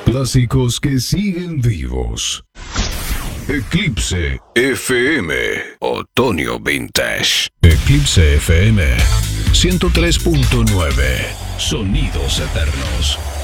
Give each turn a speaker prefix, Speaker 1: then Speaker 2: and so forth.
Speaker 1: Clásicos que siguen vivos. Eclipse FM. Otoño Vintage. Eclipse FM 103.9. Sonidos eternos.